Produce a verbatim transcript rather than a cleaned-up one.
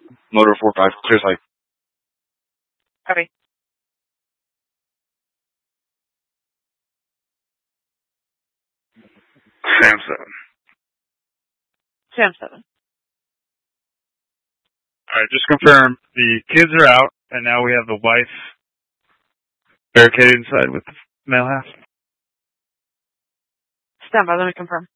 Motor four five, clear sight. Copy. Sam seven. Sam seven. Alright, just confirm. The kids are out, and now we have the wife barricaded inside with the male half. Stand by, let me confirm.